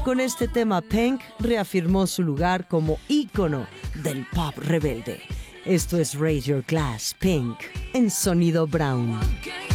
Con este tema, Pink reafirmó su lugar como ícono del pop rebelde. Esto es Raise Your Glass, Pink, en Sonido Brown.